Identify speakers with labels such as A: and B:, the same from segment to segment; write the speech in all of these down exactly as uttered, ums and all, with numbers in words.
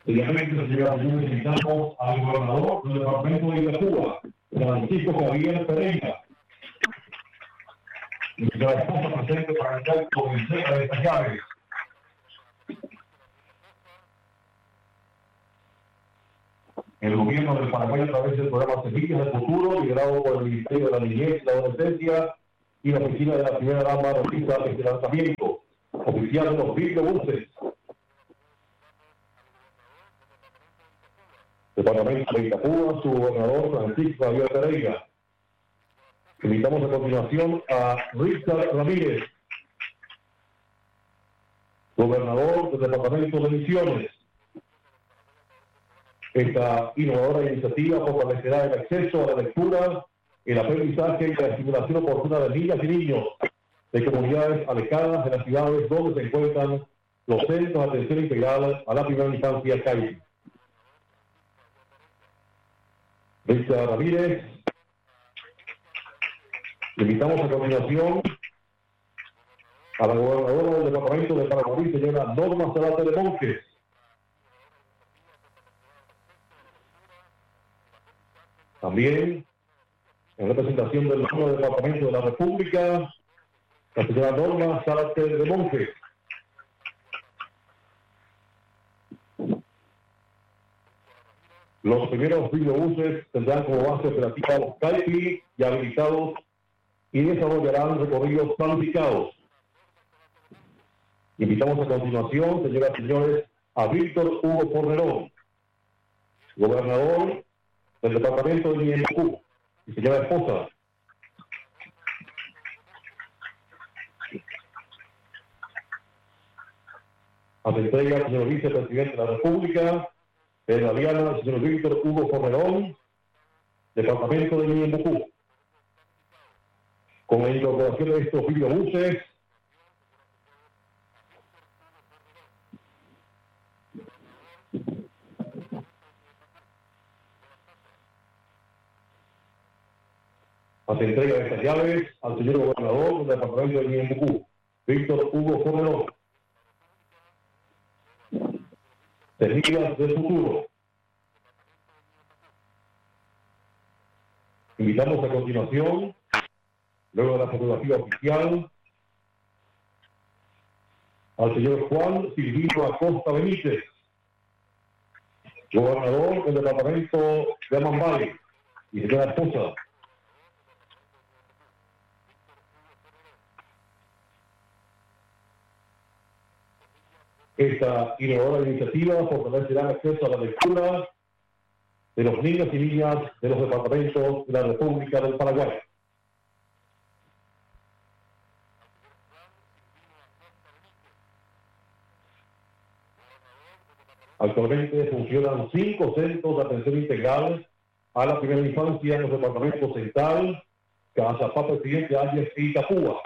A: Obviamente, señoras y señores, invitamos al gobernador del departamento de Itapúa, Francisco Javier Pereira, y la esposa presente para el acto de entrega de estas llaves. El gobierno del Paraguay, a través del programa Semillas del Futuro, liderado por el Ministerio de la Niñez y la Adolescencia y la oficina de la primera dama, realiza este lanzamiento oficial de los microbuses. Departamento de Itapúa, su gobernador Francisco Javier Pereira. Invitamos a continuación a Richard Ramírez, gobernador del departamento de Misiones. Esta innovadora iniciativa fortalecerá el acceso a la lectura, el aprendizaje y la estimulación oportuna de niñas y niños de comunidades alejadas de las ciudades donde se encuentran los centros de atención integral a la primera infancia C A I. Richard Ramírez. Invitamos a continuación a la gobernadora del departamento de Paraguay, señora Norma Zarate de Monjes. También, en representación del nuevo departamento de la República, la señora Norma Zarate de Monjes. Los primeros videobuses tendrán como base operativa los C A I P I y habilitados y desarrollarán recorridos planificados. Invitamos a continuación, señoras y señores, a Víctor Hugo Fornerón, gobernador del departamento de Ñeembucú, y señora esposa. A su entrega, señor vicepresidente de la República, de la Diana, señor Víctor Hugo Fornerón, departamento de Ñeembucú. Con la incorporación de estos videobuses, hace entrega de estas llaves al señor gobernador del departamento de Ñeembucú, Víctor Hugo Fornerón. Semillas del Futuro. Invitamos a continuación, luego de la fotografía oficial, al señor Juan Silvino Acosta Benítez, gobernador del departamento de Amambay, y señora esposa. Esta innovadora iniciativa fortalecerá el acceso a la lectura de los niños y niñas de los departamentos de la República del Paraguay. Actualmente funcionan cinco centros de atención integral a la primera infancia en los departamentos Central, Cazapá, Presidente Ayes y Itapúa.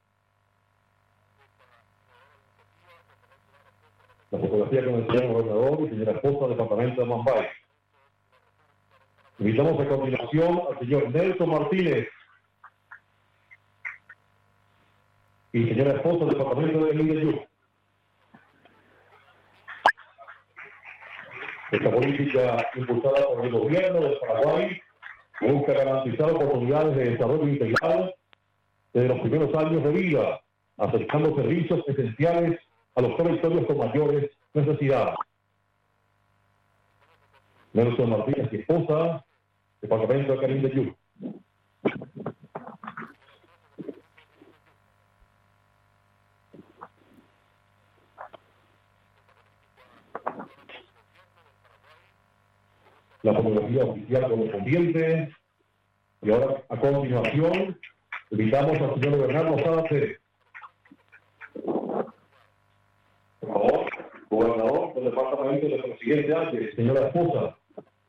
A: La fotografía con el señor gobernador y señora esposa del departamento de Amambay. Invitamos a continuación al señor Nelson Martínez y señora esposa del departamento de Mindeyú. Esta política impulsada por el gobierno del Paraguay busca garantizar oportunidades de desarrollo integral desde los primeros años de vida, acercando servicios esenciales a los territorios con mayores necesidades. Nelson Martínez y esposa, departamento de Carindeyú. La fotografía oficial correspondiente. Y ahora, a continuación, invitamos al señor Bernardo Sánchez, por favor, gobernador del departamento de Presidente Ayes, señora esposa.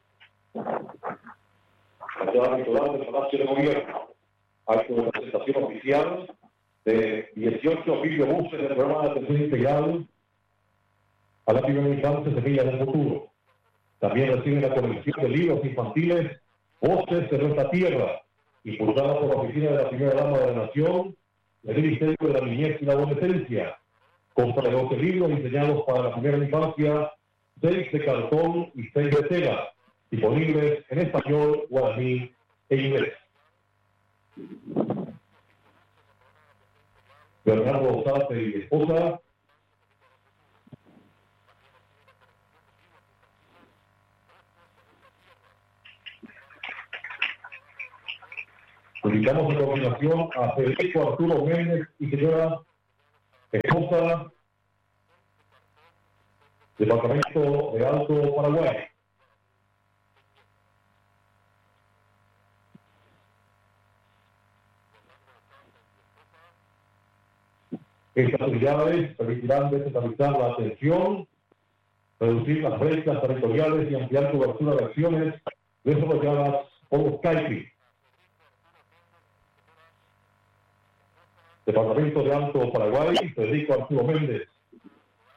A: Acá titular del Palacio de Gobierno. Acto de presentación oficial de dieciocho videobuses del programa de atención integral a la primera infancia Semillas del Futuro. También reciben la colección de libros infantiles Voces de Nuestra Tierra, impulsada por la Oficina de la Primera Dama de la Nación, el Ministerio de la Niñez y la Adolescencia. Consta de doce libros diseñados para la primera infancia seis de cartón y seis de tela, disponibles en español, guaraní e inglés. Bernardo Zarte y esposa. Invitamos a continuación a Federico Arturo Méndez y señora esposa, Departamento de Alto Paraguay. Estas unidades permitirán descentralizar la atención, reducir las brechas territoriales y ampliar cobertura de acciones desarrolladas por los CAIPI. Departamento de Alto Paraguay, Federico Arturo Méndez.